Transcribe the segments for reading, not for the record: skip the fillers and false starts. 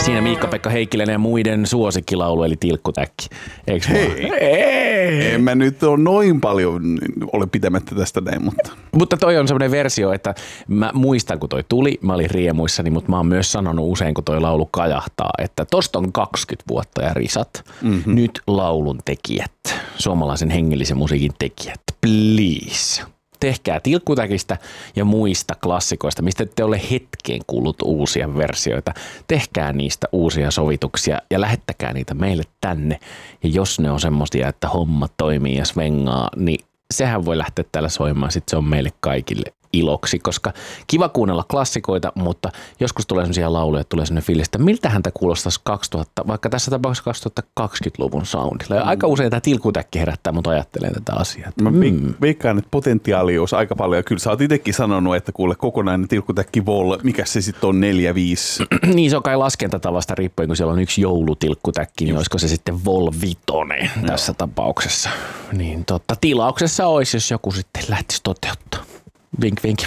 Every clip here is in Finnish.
Siinä Miikka-Pekka Heikkilän ja muiden suosikkilaulu eli Tilkkutäkki. Eikö Hei, en mä nyt ole noin paljon ole pitämättä tästä näin, Mutta toi on semmoinen versio, että mä muistan kun toi tuli, mä olin riemuissani, mutta mä oon myös sanonut usein kun toi laulu kajahtaa, että tosta on 20 vuotta ja risat. Nyt laulun tekijät, suomalaisen hengellisen musiikin tekijät, please. Tehkää Tilkkutäkistä ja muista klassikoista, mistä te ole hetkeen kuullut uusia versioita. Tehkää niistä uusia sovituksia ja lähettäkää niitä meille tänne. Ja jos ne on semmoisia, että homma toimii ja svengaa, niin sehän voi lähteä täällä soimaan. Sitten se on meille kaikille iloksi, koska kiva kuunnella klassikoita, mutta joskus tulee sellaisia lauluja, että tulee sellainen fiilis, että miltähän tämä kuulostaisi 2000, vaikka tässä tapauksessa 2020-luvun soundilla. Ja aika usein tämä Tilkkutäkki herättää mut ajattelemaan tätä asiaa. Mä veikkaan, että potentiaalia olisi aika paljon. Ja kyllä sä oot itsekin sanonut, että kuule kokonainen Tilkkutäkki Vol, mikä se sitten on 4-5? Niin se on kai laskentatavasta riippuen, kun siellä on yksi joulutilkkutäkki, niin olisiko se sitten Vol 5 tässä tapauksessa. Niin tilauksessa olisi, jos joku sitten lähtisi toteuttaa. Vink, vink.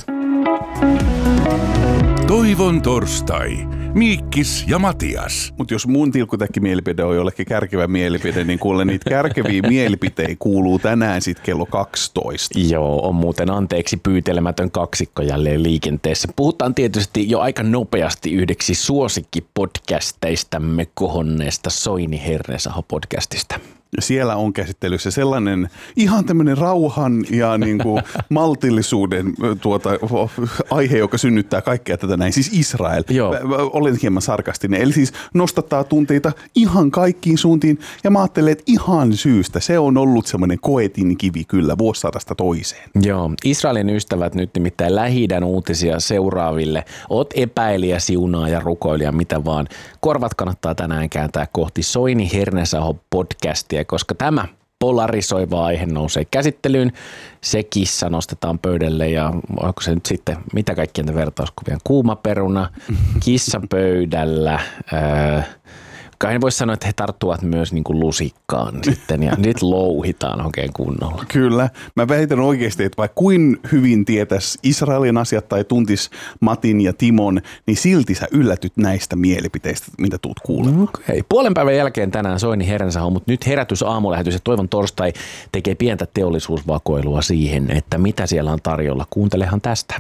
Toivon torstai. Miikkis ja Matias. Mutta jos mun tilkkutäkki-mielipide on jollekin kärkevä mielipide, niin kuule niitä kärkeviä mielipiteitä kuuluu tänään sitten kello 12. Joo, on muuten anteeksi pyytelemätön kaksikko jälleen liikenteessä. Puhutaan tietysti jo aika nopeasti yhdeksi suosikkipodcasteistamme kohonneesta Soini Hernesaho-podcastista. Siellä on käsittelyssä sellainen ihan tämmöinen rauhan ja niin kuin maltillisuuden aihe, joka synnyttää kaikkea tätä näin, siis Israel. Olen hieman sarkastinen, eli siis nostattaa tunteita ihan kaikkiin suuntiin ja mä ajattelen, että ihan syystä se on ollut semmoinen koetin kivi kyllä vuosisadasta toiseen. Joo, Israelin ystävät nyt nimittäin Lähi-idän uutisia seuraaville. Oot epäilijä, siunaaja, rukoilija, mitä vaan. Korvat kannattaa tänään kääntää kohti Soini Hernesaho podcastia, koska tämä polarisoiva aihe nousee käsittelyyn. Se kissa nostetaan pöydälle ja onko se nyt sitten, mitä kaikkien vertauskuvia? Kuuma peruna, kissa pöydällä. Kai voisi sanoa, että he tarttuvat myös niin kuin lusikkaan sitten ja nyt louhitaan oikein kunnolla. Kyllä. Mä väitän oikeasti, että vaikka kuin hyvin tietäisi Israelin asiat tai tuntis Matin ja Timon, niin silti sä yllätyt näistä mielipiteistä, mitä tuut kuulemaan. Okay. Puolen päivän jälkeen tänään Soini Hernesaho, mutta nyt herätys aamulähetys ja Toivon torstai tekee pientä teollisuusvakoilua siihen, että mitä siellä on tarjolla. Kuuntelehan tästä.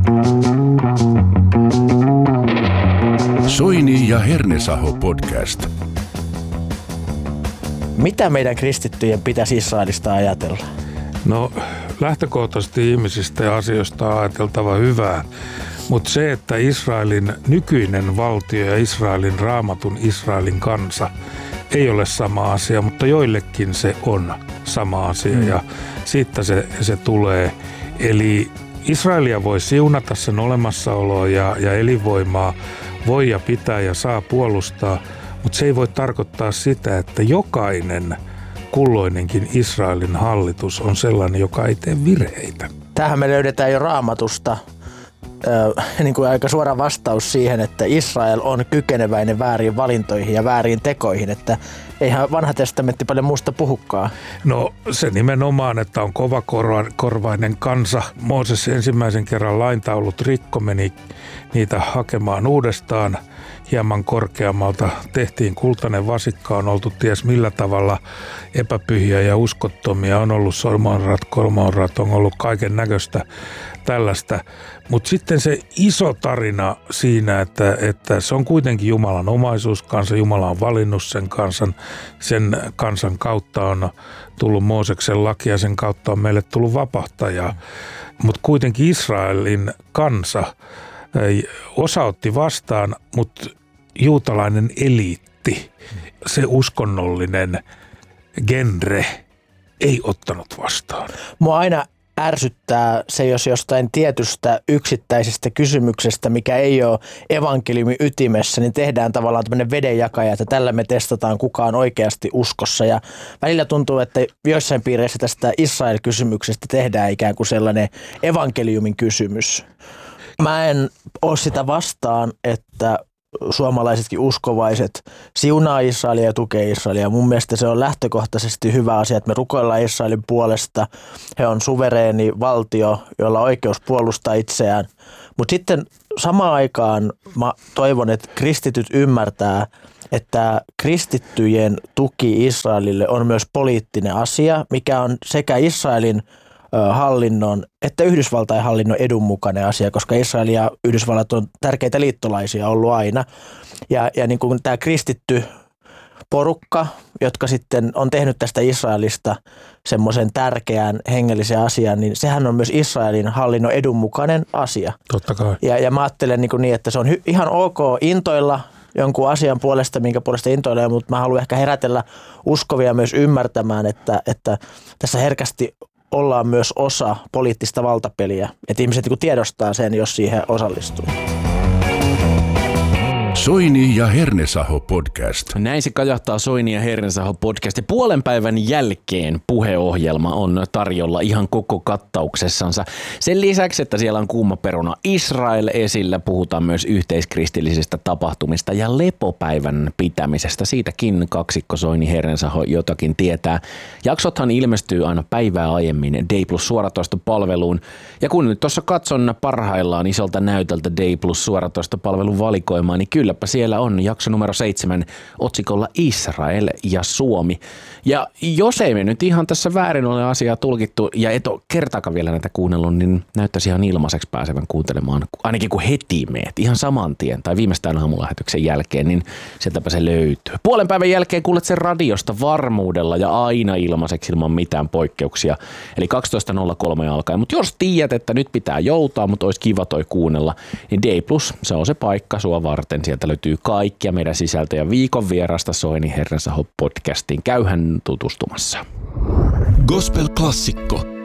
Soini ja Hernesaho podcast. Mitä meidän kristittyjen pitäisi Israelista ajatella? No lähtökohtaisesti ihmisistä ja asioista on ajateltava hyvää, mutta se, että Israelin nykyinen valtio ja Israelin raamatun Israelin kansa ei ole sama asia, mutta joillekin se on sama asia ja siitä se tulee. Eli Israelia voi siunata sen olemassaoloa ja elinvoimaa, voi ja pitää ja saa puolustaa, mutta se ei voi tarkoittaa sitä, että jokainen kulloinenkin Israelin hallitus on sellainen, joka ei tee virheitä. Tähän me löydetään jo Raamatusta niin kuin aika suora vastaus siihen, että Israel on kykeneväinen väärin valintoihin ja väärin tekoihin, että eihän vanha testamentti paljon muusta puhukaan. No se nimenomaan, että on kovakorvainen kansa. Mooses ensimmäisen kerran laintaulut rikko, meni niitä hakemaan uudestaan hieman korkeammalta. Tehtiin kultainen vasikka, on oltu ties millä tavalla epäpyhiä ja uskottomia. On ollut kormoonrat, on ollut kaiken näköistä tällaista. Mutta sitten se iso tarina siinä, että se on kuitenkin Jumalan omaisuuskansa, Jumala on valinnut sen kansan kautta on tullut Mooseksen laki ja sen kautta on meille tullut vapahtaja. Mutta kuitenkin Israelin kansa osa otti vastaan, mutta juutalainen eliitti, se uskonnollinen genre ei ottanut vastaan. Mua aina ärsyttää se, jos jostain tietystä yksittäisestä kysymyksestä, mikä ei ole evankeliumin ytimessä, niin tehdään tavallaan tämmöinen vedenjakaja, että tällä me testataan kuka on oikeasti uskossa. Ja välillä tuntuu, että joissain piireissä tästä Israel-kysymyksestä tehdään ikään kuin sellainen evankeliumin kysymys. Mä en ole sitä vastaan, että suomalaisetkin uskovaiset siunaa Israelia ja tukee Israelia. Mun mielestä se on lähtökohtaisesti hyvä asia, että me rukoillaan Israelin puolesta. He on suvereeni valtio, jolla on oikeus puolustaa itseään. Mutta sitten samaan aikaan mä toivon, että kristityt ymmärtää, että kristittyjen tuki Israelille on myös poliittinen asia, mikä on sekä Israelin hallinnon että Yhdysvaltain hallinnon edun mukainen asia, koska Israel ja Yhdysvallat on tärkeitä liittolaisia ollut aina. Ja niin kuin tämä kristitty porukka, jotka sitten on tehnyt tästä Israelista semmoisen tärkeän hengellisen asian, niin sehän on myös Israelin hallinnon edun mukainen asia. Totta kai. Ja mä ajattelen niin, että se on ihan ok intoilla jonkun asian puolesta, minkä puolesta intoilee, mutta mä haluan ehkä herätellä uskovia myös ymmärtämään, että tässä herkästi ollaan myös osa poliittista valtapeliä. Että ihmiset niin tiedostaa sen, jos siihen osallistuu. Soini ja Hernesaho podcast. Näin se kajahtaa Soini ja Hernesaho podcast. Ja puolen päivän jälkeen puheohjelma on tarjolla ihan koko kattauksessansa. Sen lisäksi, että siellä on kuuma peruna Israel esillä, puhutaan myös yhteiskristillisistä tapahtumista ja lepopäivän pitämisestä. Siitäkin kaksikko Soini Hernesaho jotakin tietää. Jaksothan ilmestyy aina päivää aiemmin Day Plus suoratoistopalveluun. Ja kun nyt tuossa katson parhaillaan isolta näytöltä Day Plus suoratoistopalvelun valikoimaa, niin kylläpä siellä on jakso numero 7 otsikolla Israel ja Suomi. Ja jos ei me nyt ihan tässä väärin ole asiaa tulkittu ja et ole kertaakaan vielä näitä kuunnellut, niin näyttäisi ihan ilmaiseksi pääsevän kuuntelemaan. Ainakin kun heti meet ihan saman tien tai viimeistään aamulähetyksen jälkeen, niin sieltäpä se löytyy. Puolen päivän jälkeen kuulet sen radiosta varmuudella ja aina ilmaiseksi ilman mitään poikkeuksia. Eli 12.03 alkaen. Mutta jos tiedät, että nyt pitää joutaa, mutta olisi kiva toi kuunnella, niin Day Plus, se on se paikka sua varten. Sieltä löytyy kaikkia meidän sisältöjä viikon vierasta Soini Hernesaho podcastiin. Käyhän tutustumassa. Gospel-klassikko.